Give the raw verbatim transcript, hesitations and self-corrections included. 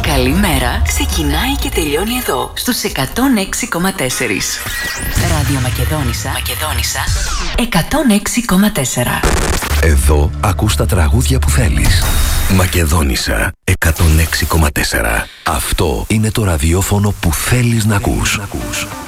Καλημέρα ξεκινάει και τελειώνει εδώ, στους εκατόν έξι κόμμα τέσσερα. Ράδιο Μακεδόνισσα, Μακεδόνισσα εκατόν έξι κόμμα τέσσερα. Εδώ ακούς τα τραγούδια που θέλεις. Μακεδόνισσα εκατόν έξι κόμμα τέσσερα. Αυτό είναι το ραδιόφωνο που θέλεις να ακούς.